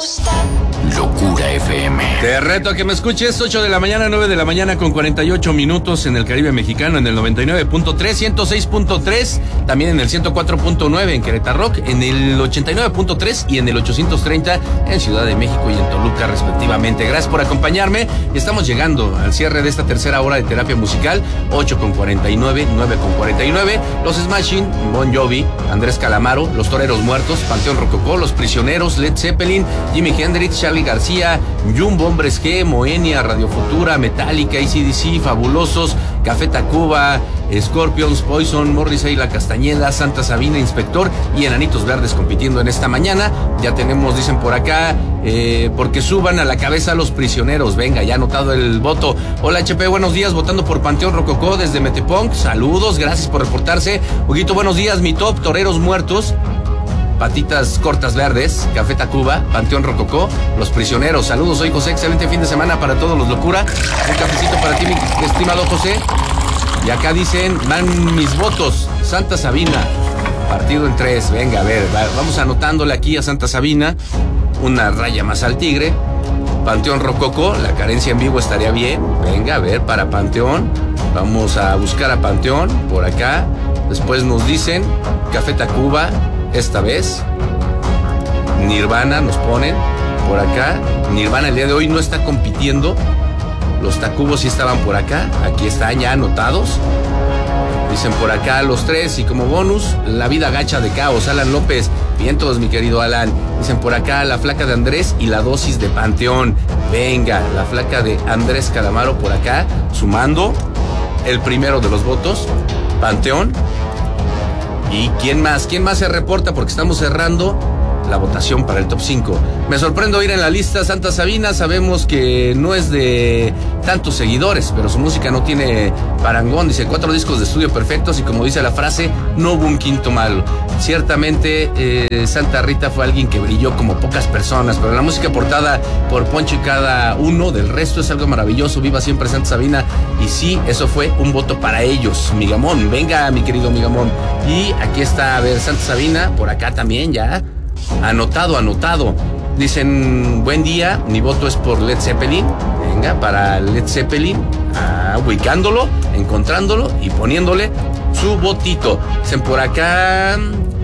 gusta. Locura FM. Te reto a que me escuches 8 de la mañana, 9 de la mañana con 48 minutos en el Caribe mexicano, en el 99.3, 106.3, también en el 104.9 en Querétaro Rock, en el 89.3 y en el 830 en Ciudad de México y en Toluca respectivamente. Gracias por acompañarme. Estamos llegando al cierre de esta tercera hora de terapia musical, 8:49, 9:49. Los Smashing, Bon Jovi, Andrés Calamaro, Los Toreros Muertos, Panteón Rococó, Los Prisioneros, Led Zeppelin, Jimi Hendrix, Charly García, Jumbo, Hombres G, Moenia, Radio Futura, Metallica, AC/DC, Fabulosos, Café Tacuba, Scorpions, Poison, Morrissey, La Castañeda, Santa Sabina, Inspector y Enanitos Verdes compitiendo en esta mañana. Ya tenemos, dicen por acá, porque suban a la cabeza a Los Prisioneros. Venga, ya anotado el voto. Hola HP, buenos días, votando por Panteón Rococó desde Metepunk. Saludos, gracias por reportarse. Huguito, buenos días, mi top, Toreros Muertos, Patitas Cortas Verdes, Café Tacuba, Panteón Rococó, Los Prisioneros. Saludos, soy José, excelente fin de semana para todos los locura. Un cafecito para ti, mi estimado José. Y acá dicen, van mis votos, Santa Sabina, partido en 3. Venga, a ver, vamos anotándole aquí a Santa Sabina, una raya más al tigre. Panteón Rococó, la carencia en vivo estaría bien. Venga, a ver, para Panteón, vamos a buscar a Panteón por acá. Después nos dicen, Café Tacuba, esta vez. Nirvana nos ponen por acá. Nirvana el día de hoy no está compitiendo. Los Tacubos sí estaban por acá. Aquí están ya anotados. Dicen por acá los 3 y como bonus, La Vida Gacha de Caos, Alan López. Vientos, mi querido Alan. Dicen por acá La Flaca de Andrés y La Dosis de Panteón. Venga, La Flaca de Andrés Calamaro por acá, sumando el primero de los votos. Panteón. ¿Y quién más? ¿Quién más se reporta? Porque estamos cerrando la votación para el top 5. Me sorprende oír en la lista Santa Sabina. Sabemos que no es de tantos seguidores, pero su música no tiene parangón. Dice 4 discos de estudio perfectos y como dice la frase, no hubo un quinto malo. Ciertamente Santa Rita fue alguien que brilló como pocas personas, pero la música aportada por Poncho y cada uno del resto es algo maravilloso. Viva siempre Santa Sabina. Y sí, eso fue un voto para ellos. Migamón, venga mi querido Migamón. Y aquí está, a ver, Santa Sabina, por acá también ya. Anotado. Dicen, buen día, mi voto es por Led Zeppelin. Venga, para Led Zeppelin, ubicándolo, encontrándolo y poniéndole su votito. Dicen por acá,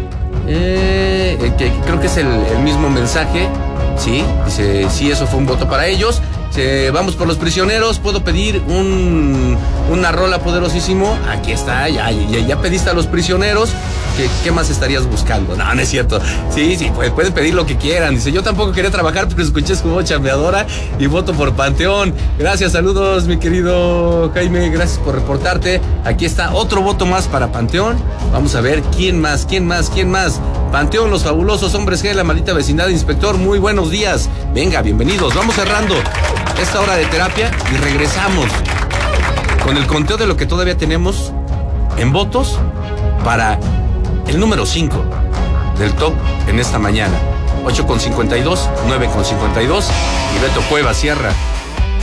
que creo que es el mismo mensaje. Sí, dice, sí, eso fue un voto para ellos. Vamos por Los Prisioneros. ¿Puedo pedir una rola poderosísimo? Aquí está, ya pediste a Los Prisioneros. ¿Qué más estarías buscando? No es cierto. Sí, pueden pedir lo que quieran. Dice, yo tampoco quería trabajar, pero escuché su voz chambeadora y voto por Panteón. Gracias, saludos, mi querido Jaime. Gracias por reportarte. Aquí está otro voto más para Panteón. Vamos a ver quién más. Panteón, Los Fabulosos, Hombres G, La Maldita Vecindad, Inspector. Muy buenos días. Venga, bienvenidos. Vamos cerrando esta hora de terapia y regresamos con el conteo de lo que todavía tenemos en votos para el número 5 del top en esta mañana. 8:52, 9:52 y Beto Cueva cierra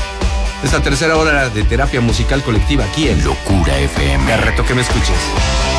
esta tercera hora de terapia musical colectiva aquí en Locura FM. Te reto que me escuches.